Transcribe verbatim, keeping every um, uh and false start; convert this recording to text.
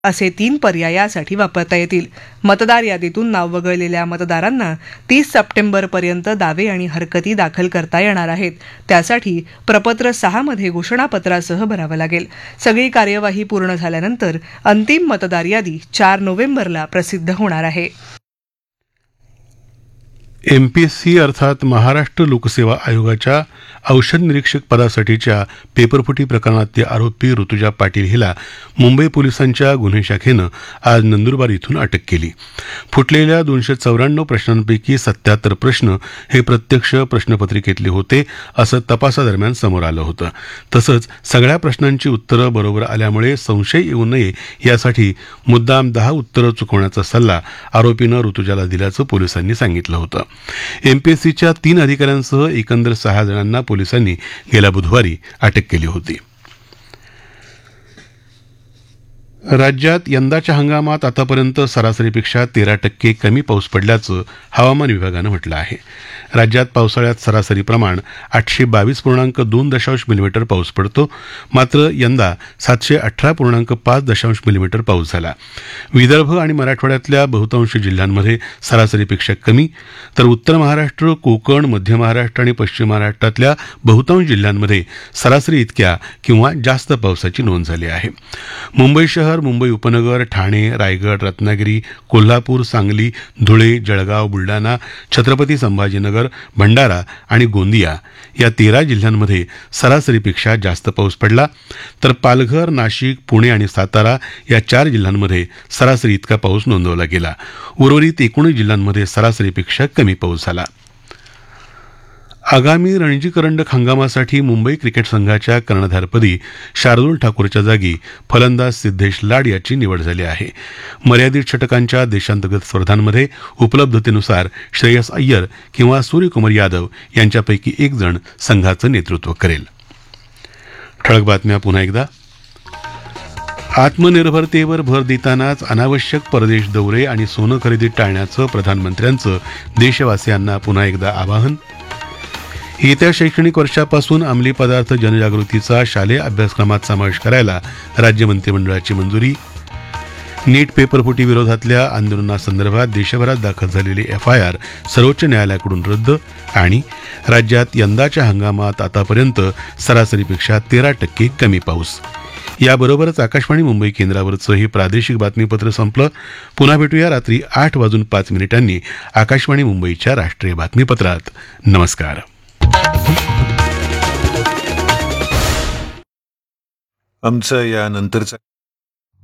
असे तीन पर्याय यासाठी वापरता येतील. मतदार यादीतून नाव वगळलेल्या मतदारांना तीस सप्टेंबरपर्यंत दावे आणि हरकती दाखल करता येणार आहेत. त्यासाठी प्रपत्र सहा मध्ये घोषणापत्रासह भरावं लागेल. सगळी कार्यवाही पूर्ण झाल्यानंतर अंतिम मतदार यादी चार नोव्हेंबरला प्रसिद्ध होणार आहे. एमपीएससी अर्थात महाराष्ट्र लोकसेवा आयोगाच्या औषध निरीक्षक पदासाठीच्या पेपरफुटी प्रकरणातली आरोपी ऋतुजा पाटील हिला मुंबई पोलिसांच्या गुन्हे शाखेनं आज नंदुरबार इथून अटक केली. फुटलेल्या दोनशे चौऱ्याण्णव प्रश्नांपैकी सत्याहत्तर प्रश्न हे प्रत्यक्ष प्रश्नपत्रिकेतले होते असं तपासादरम्यान समोर आलं होतं. तसंच सगळ्या प्रश्नांची उत्तरं बरोबर आल्यामुळे संशय येऊ नये यासाठी मुद्दाम दहा उत्तरं चुकवण्याचा सल्ला आरोपीनं ऋतुजाला दिल्याचं पोलिसांनी सांगितलं होतं. एमपीएससीच्या तीन अधिकाऱ्यांसह एकंदर सहा जणांना पोलिसांनी गेल्या बुधवारी अटक केली होती. राज्यात यंदाच्या हंगामात आतापर्यंत सरासरीपेक्षा तेरा टक्के कमी पाऊस पडल्याचं हवामान विभागानं म्हटलं आहे. राज्यात पावसाळ्यात सरासरी प्रमाण आठशे बावीस पूर्णांक दोन दशांश मिलीमीटर पाऊस पडतो. मात्र यंदा सातशे अठरा पूर्णांक पाच दशांश मिलीमीटर पाऊस झाला. विदर्भ आणि मराठवाड्यातल्या बहुतांश जिल्ह्यांमध्ये सरासरीपेक्षा कमी, तर उत्तर महाराष्ट्र, कोकण, मध्य महाराष्ट्र आणि पश्चिम महाराष्ट्रातल्या बहुतांश जिल्ह्यांमध्ये सरासरी इतक्या किंवा जास्त पावसाची नोंद झाली आहे. मुंबई शहर, मुंबई उपनगर, ठाणे, रायगड, रत्नागिरी, कोल्हापूर, सांगली, धुळे, जळगाव, बुलढाणा, छत्रपती संभाजीनगर, भंडारा आणि गोंदिया या तेरा जिल्ह्यांमध्ये सरासरीपेक्षा जास्त पाऊस पडला. तर पालघर, नाशिक, पुणे आणि सातारा या चार जिल्ह्यांमध्ये सरासरी इतका पाऊस नोंदवला गेला. उर्वरित एकोणीस जिल्ह्यांमध्ये सरासरीपेक्षा कमी पाऊस झाला. आगामी रणजी करंडक हंगामासाठी मुंबई क्रिकेट संघाच्या कर्णधारपदी शार्दूल ठाकूरच्या जागी फलंदाज सिद्धेश लाड याची निवड झाली आहे. मर्यादित षटकांच्या देशांतर्गत स्पर्धांमध्ये उपलब्धतेनुसार श्रेयस अय्यर किंवा सूर्यकुमार यादव यांच्यापैकी एक जण संघाचं नेतृत्व करेल. ठळक बातम्या पुन्हा एकदा. आत्मनिर्भरतेवर भर देतानाच अनावश्यक परदेश दौरे आणि सोनं खरेदी टाळण्याचं प्रधानमंत्र्यांचं देशवासियांना पुन्हा एकदा आवाहन. येत्या शैक्षणिक वर्षापासून अंमली पदार्थ जनजागृतीचा शालेय अभ्यासक्रमात समावेश करायला राज्य मंत्रिमंडळाची मंजुरी. नीट पेपरफुटी विरोधातल्या आंदोलनासंदर्भात देशभरात दाखल झालेली एफ आय आर सर्वोच्च न्यायालयाकडून रद्द. आणि राज्यात यंदाच्या हंगामात आतापर्यंत सरासरीपेक्षा तेरा टक्के कमी पाऊस. याबरोबरच आकाशवाणी मुंबई केंद्रावरचं हे प्रादेशिक बातमीपत्र संपलं. पुन्हा भेटूया रात्री आठ वाजून पाच मिनिटांनी आकाशवाणी मुंबईच्या राष्ट्रीय बातमीपत्रात. नमस्कार. आमचं या नंतरचं